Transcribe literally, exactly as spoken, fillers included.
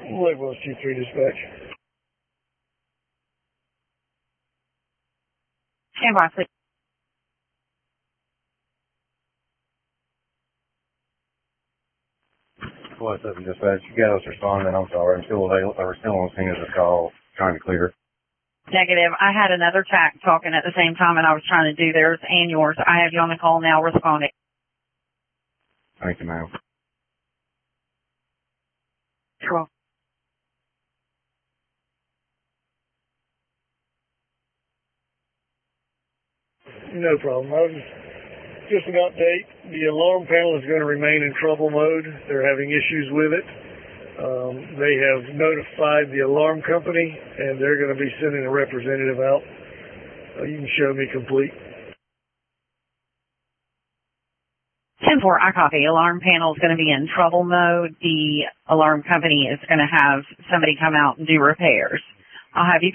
Lake Wells two three dispatch. Stand by, please. What's up, dispatch? You got us responding. I'm sorry. I'm still available. We're still on scene of this call, trying to clear. Negative. I had another T A C talking at the same time, and I was trying to do theirs and yours. I have you on the call now responding. Thank you, ma'am. Sure. No problem. I was just an update. The alarm panel is going to remain in trouble mode. They're having issues with it. Um, they have notified the alarm company, and they're going to be sending a representative out. Uh, you can show me complete. ten four, I copy. Alarm panel is going to be in trouble mode. The alarm company is going to have somebody come out and do repairs. I'll have you